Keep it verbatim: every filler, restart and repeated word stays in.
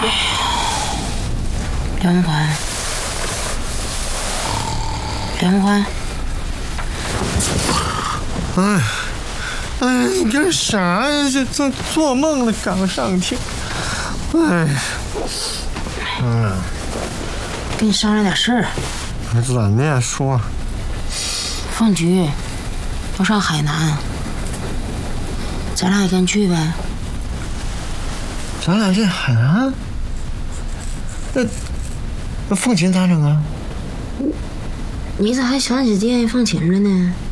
梁文环，梁文环， 哎，哎，你干啥呀？这做做梦了，刚上天。哎，嗯， 跟你商量点事儿。 怎的呀？说。 凤菊要上海南，咱俩也跟去呗。 咱俩这海南，那那凤琴咋整啊？ 你咋还想起惦记凤琴了呢？